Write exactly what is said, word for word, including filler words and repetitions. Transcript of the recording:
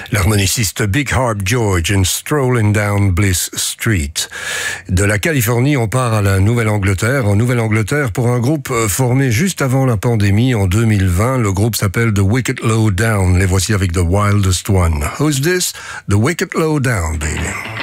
L'harmoniciste Big Harp George and Strolling Down Bliss Street. De la Californie, on part à la Nouvelle-Angleterre. En Nouvelle-Angleterre, pour un groupe formé juste avant la pandémie en deux mille vingt, le groupe s'appelle The Wicked Low Down. Les voici avec The Wildest One. Who's this? The Wicked Low Down, baby.